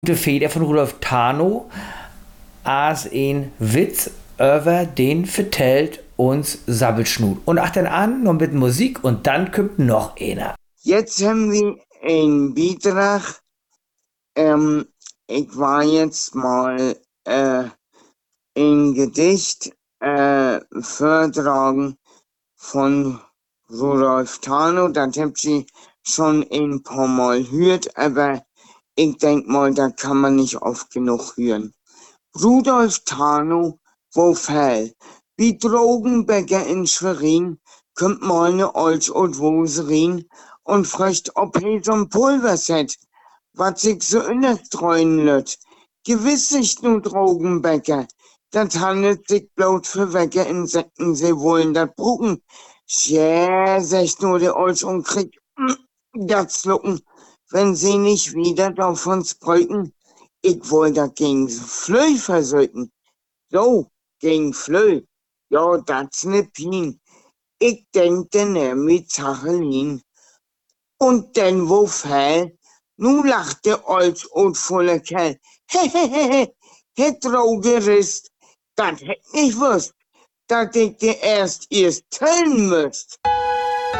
De Feder von Rudolf Tarnow as ein Witz über den vertellt uns Sabbelschnut. Und ach dann an, noch mit Musik und dann kommt noch einer. Jetzt haben wir einen Beitrag. Ich war jetzt mal ein Gedicht vortragen von Rudolf Tarnow. Das habt ihr schon ein paar Mal gehört, aber ich denk mal, da kann man nicht oft genug hören. Rudolf Tarnow, wo fäll? Wie Drogenbäcker in Schwerin, kommt mal ne Olsch und Woserin und fragt, ob he so'n Pulverset, wat sich so innestreuen lüt. Gewiss nicht nur Drogenbäcker, dat handelt sich bloß für Wecker Insekten, sie wollen dat brucken. Tja, sagt nur der Olsch und kriegt dat Schlucken, wenn sie nicht wieder davon sprücken. Ich wollte dat gegen Flöh versöken. So, gegen Flöh. Ja, dat's ne Pien. Ich denkte nämlich Zachelin. Und denn wo fäll? Nu lacht der Olsch und voller Kerl. Hehehehe, het Drogerist. Dat hätt nicht wusst, dat ich dir erst tellen müsst.